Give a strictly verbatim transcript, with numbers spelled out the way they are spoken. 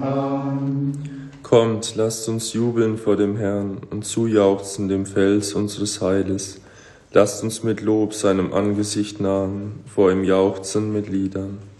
Herrn. Kommt, lasst uns jubeln vor dem Herrn und zujauchzen dem Fels unseres Heiles. Lasst uns mit Lob seinem Angesicht nahen, vor ihm jauchzen mit Liedern.